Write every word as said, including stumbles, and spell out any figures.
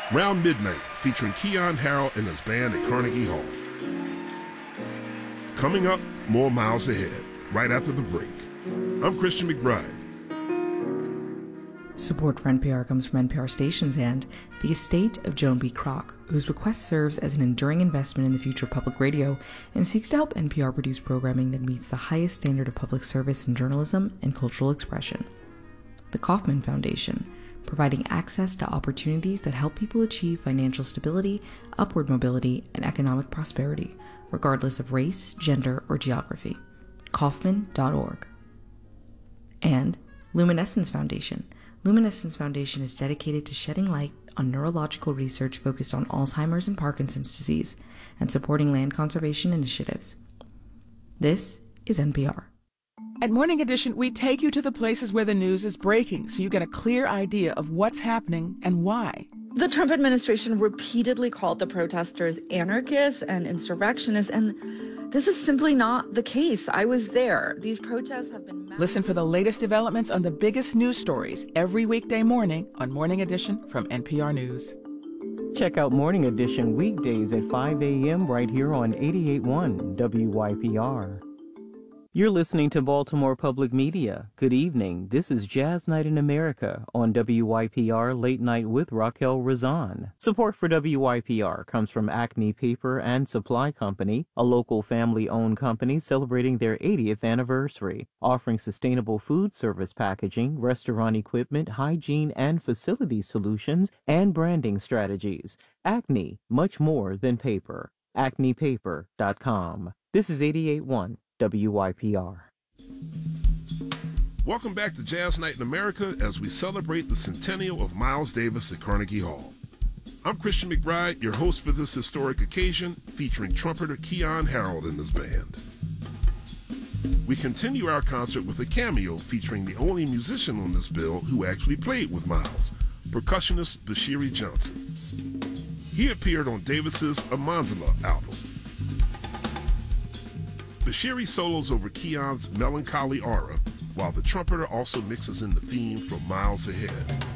Round Midnight, featuring Keyon Harrold and his band at Carnegie Hall. Coming up, more Miles Ahead, right after the break. I'm Christian McBride. Support for N P R comes from N P R stations and the estate of Joan B. Kroc, whose bequest serves as an enduring investment in the future of public radio and seeks to help N P R produce programming that meets the highest standard of public service in journalism and cultural expression. The Kauffman Foundation, providing access to opportunities that help people achieve financial stability, upward mobility, and economic prosperity, regardless of race, gender, or geography. Kauffman dot org. And Luminescence Foundation. Luminescence Foundation is dedicated to shedding light on neurological research focused on Alzheimer's and Parkinson's disease and supporting land conservation initiatives. This is N P R. At Morning Edition, we take you to the places where the news is breaking so you get a clear idea of what's happening and why. The Trump administration repeatedly called the protesters anarchists and insurrectionists, and this is simply not the case. I was there. These protests have been... Listen for the latest developments on the biggest news stories every weekday morning on Morning Edition from N P R News. Check out Morning Edition weekdays at five a.m. right here on eighty-eight point one W Y P R. You're listening to Baltimore Public Media. Good evening. This is Jazz Night in America on W Y P R Late Night with Raquel Razan. Support for W Y P R comes from Acme Paper and Supply Company, a local family-owned company celebrating their eightieth anniversary, offering sustainable food service packaging, restaurant equipment, hygiene and facility solutions, and branding strategies. Acme, much more than paper. acme paper dot com. This is eighty-eight point one W Y P R. Welcome back to Jazz Night in America as we celebrate the centennial of Miles Davis at Carnegie Hall. I'm Christian McBride, your host for this historic occasion, featuring trumpeter Keyon Harrold and his band. We continue our concert with a cameo featuring the only musician on this bill who actually played with Miles, percussionist Bashiri Johnson. He appeared on Davis's A Mandala album. Bashiri solos over Keyon's melancholy aura, while the trumpeter also mixes in the theme from Miles Ahead.